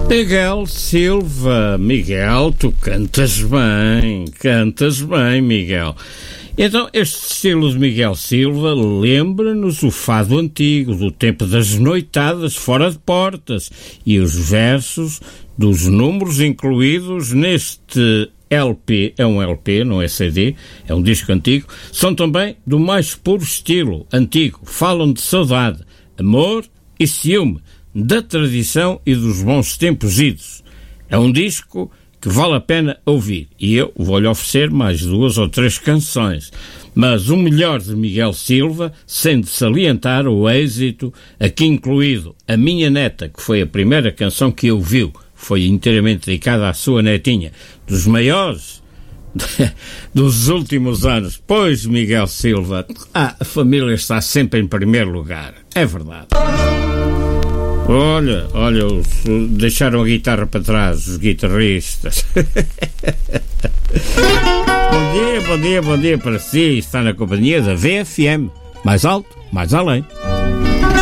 Miguel Silva, Miguel, tu cantas bem, Miguel. Então, este estilo de Miguel Silva lembra-nos o fado antigo, do tempo das noitadas fora de portas, e os versos dos números incluídos neste LP, é um LP, não é CD, é um disco antigo, são também do mais puro estilo antigo, falam de saudade, amor e ciúme, da tradição e dos bons tempos idos. É um disco que vale a pena ouvir, e eu vou-lhe oferecer mais 2 ou 3 canções, mas o melhor de Miguel Silva, sendo salientar o êxito, aqui incluído A Minha Neta, que foi a primeira canção que ouviu, foi inteiramente dedicada à sua netinha, dos maiores dos últimos anos. Pois, Miguel Silva, a família está sempre em primeiro lugar, é verdade. Olha, deixaram a guitarra para trás, os guitarristas. Bom dia para si, está na companhia da VFM. Mais alto, mais além.